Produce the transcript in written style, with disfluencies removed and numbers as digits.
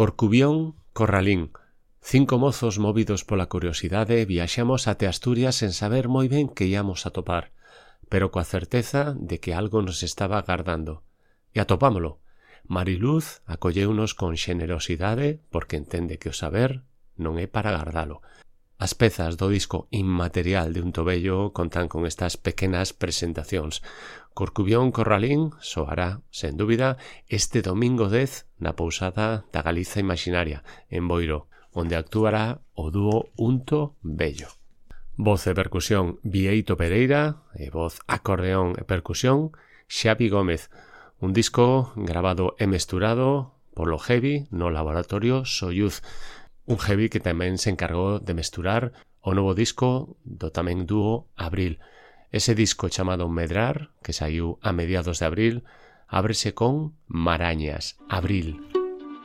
Corcubión, Corralín. 5 mozos movidos pola curiosidade viaxamos até Asturias sen saber moi ben que íamos a topar, pero coa certeza de que algo nos estaba agardando. E atopámolo. Mariluz acolleunos con xenerosidade porque entende que o saber non é para agardalo. As pezas do disco inmaterial de Un Tobello contan con estas pequenas presentacións. Corcubión Corralín soará, sen dúbida, este domingo 10 na pousada da Galiza Imaxinaria, en Boiro, onde actuará o dúo Un Tobello. Voz e percusión Bieito Pereira e voz, acordeón e percusión Xavi Gómez. Un disco grabado e mesturado polo Heavy no laboratorio Soyuz. Un Heavy que tamén se encargou de mesturar o novo disco do tamén dúo Abril. Ese disco chamado Medrar, que saiu a mediados de abril, ábrese con Marañas, Abril.